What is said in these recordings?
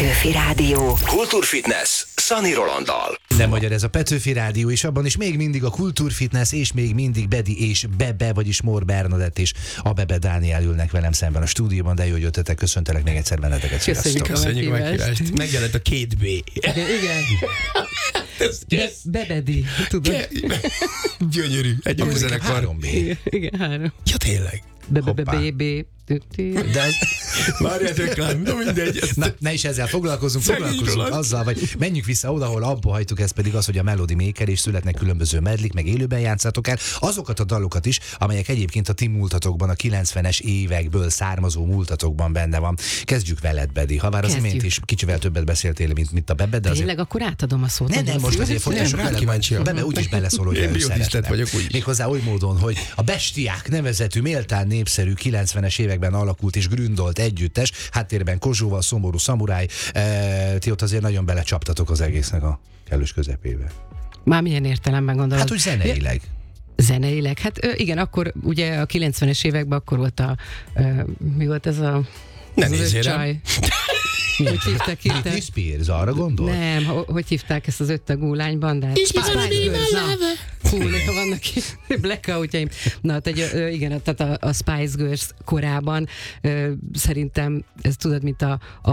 Petőfi Rádió. Kultúrfitness Szani Rolanddal. Nem magyar ez a Petőfi Rádió, és abban is még mindig a Kultúrfitness, és még mindig Bedi és Bebe, vagyis Mór Bernadett és a Bebe Dániel ülnek velem szemben a stúdióban, de jó, hogy jöttetek, köszöntelek még egyszer benneteket. Köszönjük a meghívást. Megjelent a 2B. Igen. Bebedi, tudod? Gyönyörű. Egy új zenekar. 3B. Igen, 3. Ja, tényleg. BB. De az... Várjátok rá, na mindegy. Ne is ezzel foglalkozunk Roland. azzal, vagy menjünk vissza oda, ahol abba hagytuk, ez pedig az, hogy a Melody Maker, és születnek különböző medlik, meg élőben játszátok el azokat a dalokat is, amelyek egyébként a ti múltatokban, a 90-es évekből származó múltatokban benne van. Kezdjük veled, Bedi. Habár az imént is kicsivel többet beszéltél, mint a Bebe, de azért... Tényleg, akkor átadom a szót. Nem, most azért folytassuk veled, majd Bebe úgyis beleszól, hogy én biotisztelt vagyok úgy. Méghozzá oly módon, hogy a Bestiák nevezetű, méltán népszerű 90-es években alakult és gründolt együttes, háttérben Kozsóval, szomorú szamuráj, ti ott azért nagyon belecsaptatok az egésznek a kellős közepébe. Már milyen értelemben gondolod? Hát úgy zeneileg. Zeneileg? Hát igen, akkor ugye a 90-es években akkor volt mi volt ez a... Ne nézzél rám. Hogy hívták itt? Britney Spears, arra gondol? Nem, hogy hívták ezt az öttagú lánybandát? Spice Girls. Fú, néha vannak blackoutjaim. Na, tehát igen, tehát a Spice Girls korában szerintem, ez tudod, mint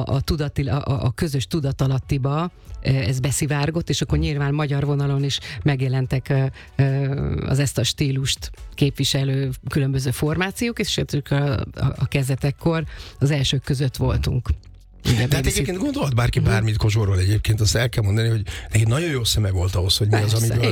a közös tudatalattiba ez beszivárgott, és akkor nyilván magyar vonalon is megjelentek az ezt a stílust képviselő különböző formációk, és a kezdetekkor az elsők között voltunk. De hát egyébként gondolhat bárki bármit Kozsóról egyébként, azt el kell mondani, hogy neki nagyon jó szeme volt ahhoz, hogy mi az,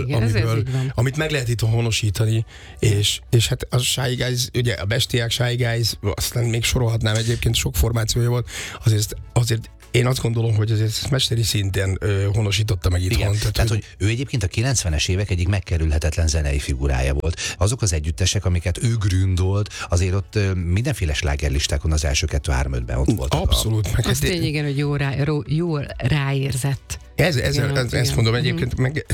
amit meg lehet itt honosítani, és hát a Shy Guys, ugye a Bestiák, Shy Guys, aztán még sorolhatnám, egyébként sok formációja volt, azért én azt gondolom, hogy azért mesteri szinten honosította meg itthon. Igen, tehát, hogy ő egyébként a 90-es évek egyik megkerülhetetlen zenei figurája volt. Azok az együttesek, amiket ő gründolt, azért ott mindenféle slágerlistákon az első 2-3-5-ben ott voltak. Abszolút. Az tény, igen, hogy jól ráérzett. Ezt mondom egyébként, meg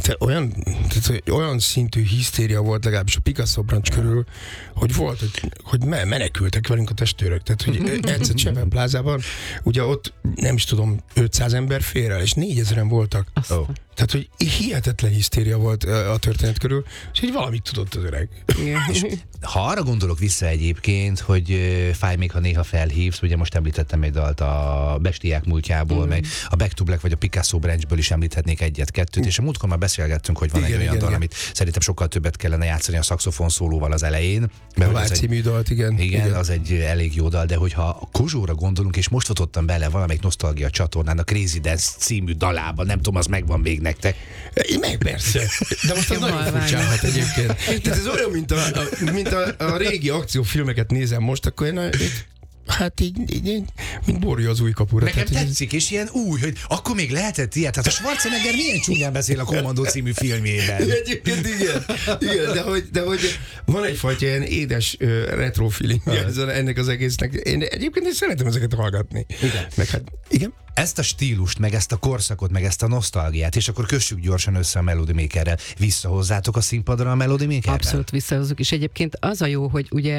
olyan szintű hisztéria volt legalábbis a Picasso brancs körül, hogy volt, hogy menekültek velünk a testőrök. Tehát, hogy egyszer Csepel plázában, ugye ott nem is tudom, 500 ember fér el, és 4000-en voltak. Tehát, hogy hihetetlen hisztéria volt a történet körül, és így valamit tudott az öreg. És ha arra gondolok vissza egyébként, hogy fáj még, ha néha felhívsz, ugye most említettem egy dalt a Bestiák múltjából, meg a Back to Black vagy a Picasso branchből is említhetnék egyet-kettőt, és a múltkor már beszélgettünk, hogy van egy olyan dal, amit szerintem sokkal többet kellene játszani a szaxofon szólóval az elején. A Vágy című dalt, igen. Igen, az egy elég jó dal, de hogyha a Kozsóra gondolunk, és most futottam bele valamelyik Nosztalgia csatornán a Crazy Dance című dalába, nem tudom, az megvan még nektek. Meg persze. De most az nagyon furcsálhat egyébként. Tehát ez olyan, mint a régi akciófilmeket nézem most, akkor én hát így mint borja az új kapura. Nekem tetszik, és ilyen új, hogy akkor még lehetett ilyet. Hát a Schwarzenegger milyen csúnyán beszél a Kommandó című filmjében. Egyébként igen, de hogy van egyfajta ilyen édes retro feeling ennek az egésznek. Én egyébként szeretem ezeket hallgatni. Igen. Meg hát, igen. Ezt a stílust, meg ezt a korszakot, meg ezt a nosztalgiát, és akkor kössük gyorsan össze a Melody Makerrel. Visszahozzátok a színpadra a Melody Makerrel? Abszolút visszahozzuk, és egyébként az a jó, hogy ugye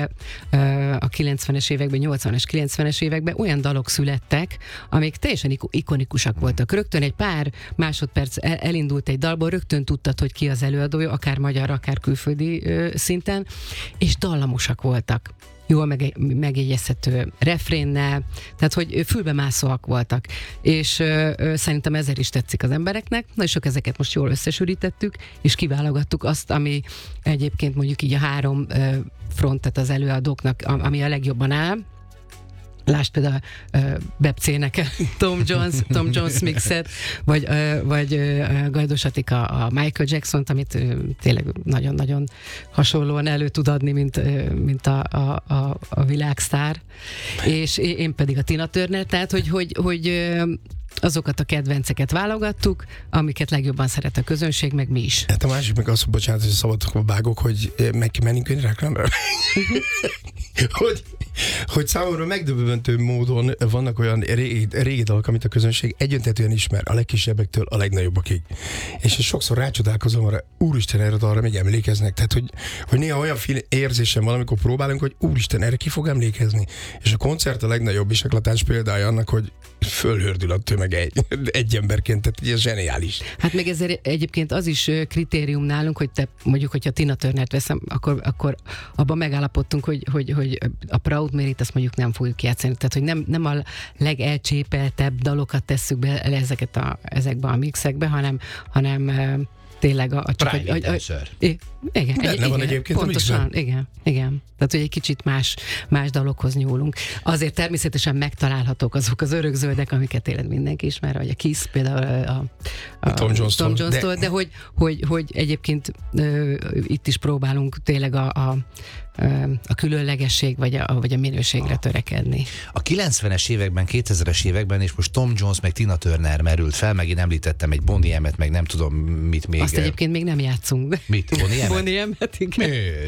a 90-es években, 80-es, 90-es években olyan dalok születtek, amik teljesen ikonikusak voltak. Rögtön egy pár másodperc elindult egy dalból, rögtön tudtad, hogy ki az előadója, akár magyar, akár külföldi szinten, és dallamosak voltak. Jól megjegyezhető refrénnel, tehát hogy fülbemászóak voltak. És szerintem ezzel is tetszik az embereknek. Na és ezeket most jól összesűrítettük, és kiválogattuk azt, ami egyébként mondjuk így a 3 frontet az előadóknak, ami a legjobban áll. Lásd például Bebcének Tom Jones mixet, vagy Gajdos Attika a Michael Jackson-t, amit tényleg nagyon-nagyon hasonlóan elő tud adni, mint a világsztár. És én pedig a Tina Turner, tehát hogy azokat a kedvenceket válogattuk, amiket legjobban szeret a közönség, meg mi is. Hát a másik meg az, bocsánat, hogy szabadok vágok, hogy menjünk egy reklámra. hogy számomra megdöbbentő módon vannak olyan régi dalok, amit a közönség egyöntetően ismer, a legkisebbektől a legnagyobbakig. És sokszor rácsodálkozom arra, úristen, erre arra még emlékeznek. Tehát, hogy néha olyan érzésem van, amikor próbálunk, hogy úristen, erre ki fog emlékezni. És a koncert a legnagyobb és eklatáns példája annak, hogy fölhördül a tömeg egy emberként, tehát ugye zseniális. Hát meg ezért egyébként az is kritérium nálunk, hogy te mondjuk, hogyha Tina Turnert veszem, akkor abban megállapodtunk, hogy a Proud Mary-t azt mondjuk nem fogjuk játszani. Tehát, hogy nem a legelcsépeltebb dalokat tesszük be ezekbe a mixekbe, hanem tényleg csak igen. Benne van egyébként pontosan, a mixben. igen. Tehát, hogy egy kicsit más dalokhoz nyúlunk. Azért természetesen megtalálhatók azok az örökzöldek, amiket tényleg mindenki ismer, vagy a Kiss például a Tom Jones-tól. de hogy egyébként itt is próbálunk tényleg a különlegesség vagy a minőségre törekedni. A 90-es években, 2000-es években, és most Tom Jones meg Tina Turner merült fel, megint említettem egy Bonnie M-et, meg nem tudom mit még. Azt egyébként még nem játszunk. Mit? Bonnie M-et? Bonnie M-et, igen.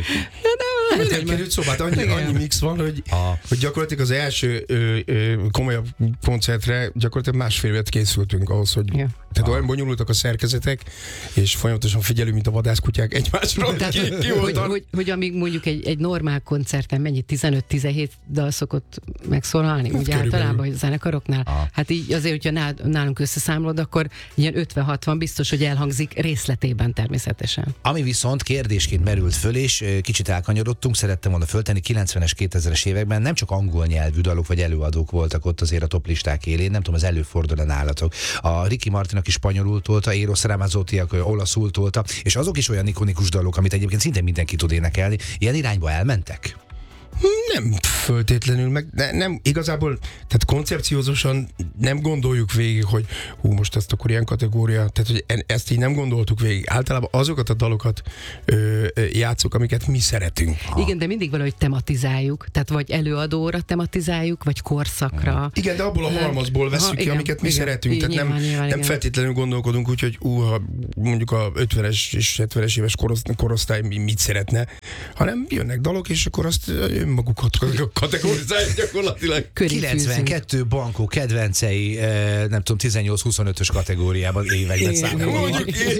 Került szobát, annyi mix van, hogy gyakorlatilag az első komolyabb koncertre gyakorlatilag másfél évet készültünk ahhoz, hogy tehát olyan bonyolultak a szerkezetek, és folyamatosan figyelünk, mint a vadászkutyák egymásról. Hogy amíg mondjuk egy normál koncerten mennyi 15-17 dal szokott megszólalni, ugye általában a zenekaroknál. Hát így azért, hogyha nálunk összeszámolod, akkor ilyen 50-60 biztos, hogy elhangzik részletében természetesen. Ami viszont kérdésként merült föl, és kicsit elkanyarodtunk, szerettem volna föltenni, 90-es, 2000-es években nem csak angol nyelvű dalok vagy előadók voltak ott azért a toplisták élén, nem tudom, az előfordul nálatok. A Ricky Martin, aki spanyolul tolta, Eros Ramazzotti, aki olaszul tolta, és azok is olyan ikonikus dalok, amit egyébként szinte mindenki tud énekelni. Ilyen irányba elmentek? Nem föltétlenül, meg nem igazából, tehát koncepciózusan nem gondoljuk végig, hogy most ezt akkor ilyen kategória, tehát hogy ezt így nem gondoltuk végig. Általában azokat a dalokat játszuk, amiket mi szeretünk. Igen, de mindig valahogy tematizáljuk, tehát vagy előadóra tematizáljuk, vagy korszakra. Igen, de abból a halmazból veszünk ki, amiket mi szeretünk, tehát nem feltétlenül gondolkodunk úgy, hogy ha mondjuk a 50-es és 70-es éves korosztály mit szeretne, hanem jönnek dalok, és akkor azt önmagukat kategorizálják gyakorlatilag. 92 bankó kedvencei, nem tudom, 18-25-ös kategóriában években számolnak.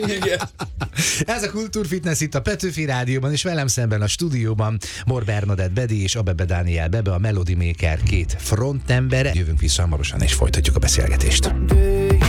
Ez a Kultúrfitness itt a Petőfi Rádióban, és velem szemben a stúdióban Mor Bernadett Bedi és Abebe Dániel Bebe, a Melody Maker két frontembere. Jövünk vissza hamarosan, és folytatjuk a beszélgetést.